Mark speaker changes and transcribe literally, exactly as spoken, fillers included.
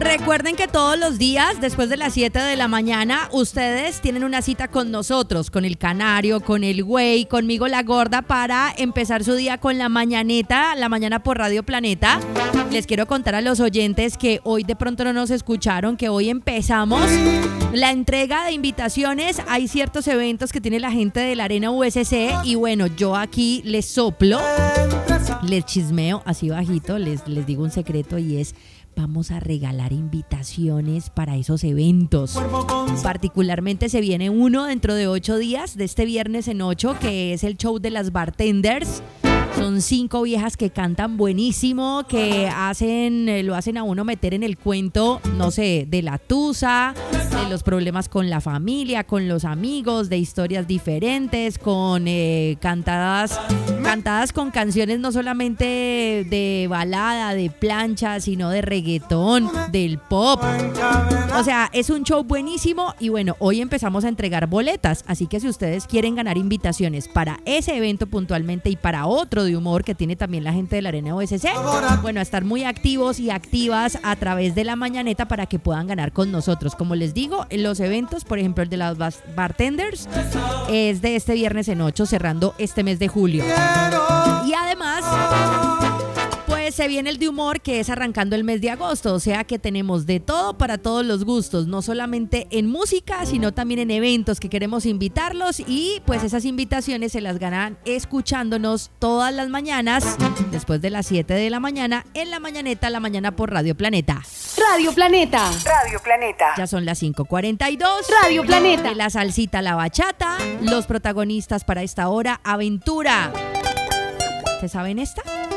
Speaker 1: Recuerden que todos los días, después de las siete de la mañana, ustedes tienen una cita con nosotros, con el Canario, con el Güey, conmigo la Gorda, para empezar su día con la mañaneta, la mañana por Radio Planeta. Les quiero contar a los oyentes que hoy de pronto no nos escucharon, que hoy empezamos la entrega de invitaciones. Hay ciertos eventos que tiene la gente de la Arena U S C y bueno, yo aquí les soplo, les chismeo así bajito, les, les digo un secreto y es: vamos a regalar invitaciones para esos eventos. Particularmente se viene uno dentro de ocho días, de este viernes en ocho, que es el show de las bartenders. Son cinco viejas que cantan buenísimo, que hacen, eh, lo hacen a uno meter en el cuento, no sé, de la tusa, de los problemas con la familia, con los amigos, de historias diferentes, con eh, cantadas, cantadas con canciones no solamente de balada, de plancha, sino de reggaetón, del pop. O sea, es un show buenísimo y bueno, hoy empezamos a entregar boletas, así que si ustedes quieren ganar invitaciones para ese evento puntualmente y para otro de humor que tiene también la gente de la Arena U S C, bueno, a estar muy activos y activas a través de la mañaneta para que puedan ganar con nosotros. Como les digo, en los eventos, por ejemplo el de las bartenders, es de este viernes en ocho, cerrando este mes de julio. Y además, pues se viene el de humor, que es arrancando el mes de agosto, o sea que tenemos de todo para todos los gustos, no solamente en música, sino también en eventos que queremos invitarlos y pues esas invitaciones se las ganan escuchándonos todas las mañanas, después de las siete de la mañana, en la mañaneta, la mañana por Radio Planeta.
Speaker 2: Radio Planeta. Radio Planeta.
Speaker 1: Ya son las cinco cuarenta y dos.
Speaker 2: Radio Planeta.
Speaker 1: De la salsita a la bachata, los protagonistas para esta hora, Aventura. ¿Se saben esta?